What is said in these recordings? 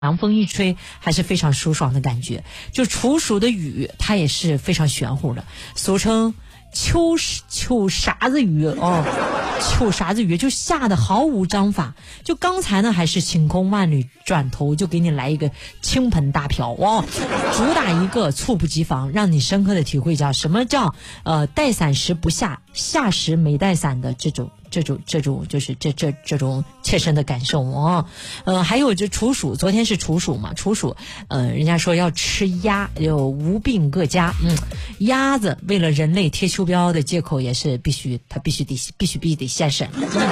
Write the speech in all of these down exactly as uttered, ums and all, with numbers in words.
凉风一吹，还是非常舒爽的感觉。就处暑的雨，它也是非常玄乎的，俗称秋秋啥子雨哦，秋啥子雨，就下的毫无章法。就刚才呢还是晴空万里，转头就给你来一个倾盆大瓢哦，主打一个猝不及防，让你深刻的体会一下什么叫呃带伞时不下，下时没带伞的这种。这种这种就是这这这种切身的感受啊，呃，还有就处暑，昨天是处暑嘛，处暑，呃，人家说要吃鸭，有无病各家，嗯，鸭子为了人类贴秋膘的借口也是必须，它必须得必须必须得现身。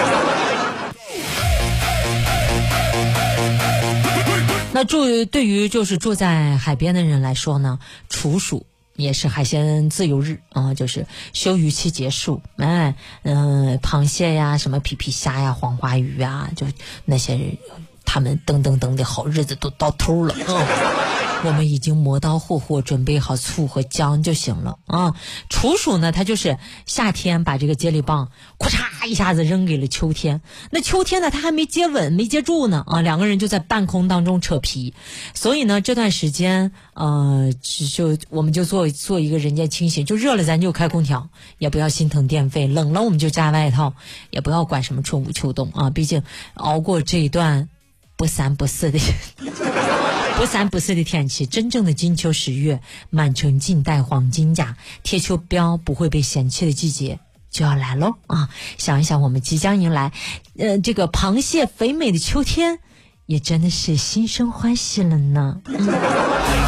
那住对于就是住在海边的人来说呢，处暑也是海鲜自由日啊、呃，就是休渔期结束，哎，嗯、呃，螃蟹呀，什么皮皮虾呀，黄花鱼啊，就那些他们等等等的好日子都到头了啊、嗯。我们已经磨刀霍霍，准备好醋和姜就行了啊。处暑呢，它就是夏天把这个接力棒咔嚓一下子扔给了秋天，那秋天呢，它还没接稳，没接住呢啊，两个人就在半空当中扯皮。所以呢，这段时间呃，就我们就做做一个人间清醒，就热了咱就开空调，也不要心疼电费，冷了我们就加外套，也不要管什么春捂秋冬啊，毕竟熬过这一段不三不四的。不三不四的天气，真正的金秋十月，满城尽带黄金甲，贴秋膘不会被嫌弃的季节就要来喽啊！想一想，我们即将迎来，呃，这个螃蟹肥美的秋天，也真的是心生欢喜了呢。嗯